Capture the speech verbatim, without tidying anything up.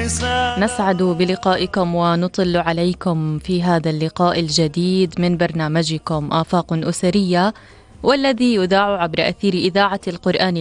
نسعد بلقائكم ونطل عليكم في هذا اللقاء الجديد من برنامجكم آفاق أسرية، والذي يذاع عبر أثير إذاعة القرآن